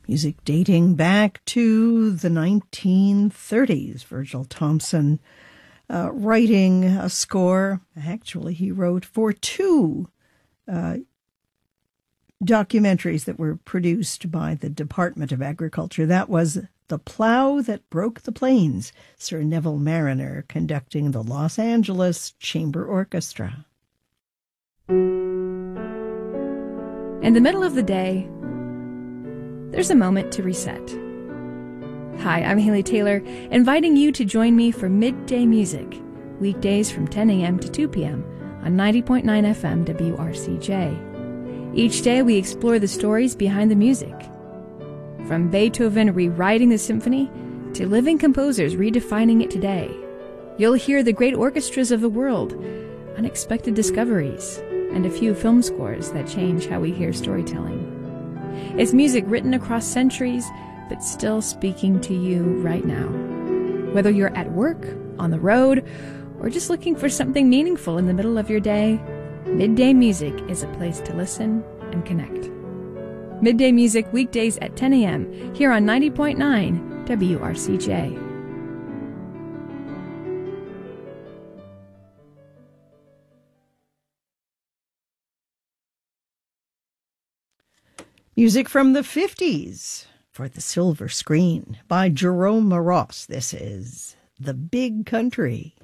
Music dating back to the 1930s. Virgil Thomson writing a score. Actually, he wrote for two documentaries that were produced by the Department of Agriculture. That was The Plow That Broke the Plains, Sir Neville Marriner conducting the Los Angeles Chamber Orchestra. In the middle of the day, there's a moment to reset. Hi, I'm Haley Taylor, inviting you to join me for Midday Music, weekdays from 10 a.m. to 2 p.m. on 90.9 FM WRCJ. Each day we explore the stories behind the music. From Beethoven rewriting the symphony to living composers redefining it today. You'll hear the great orchestras of the world, unexpected discoveries, and a few film scores that change how we hear storytelling. It's music written across centuries, but still speaking to you right now. Whether you're at work, on the road, or just looking for something meaningful in the middle of your day, Midday Music is a place to listen and connect. Midday Music weekdays at 10 a.m. here on 90.9 WRCJ. Music from the 50s for the silver screen by Jerome Ross. This is The Big Country.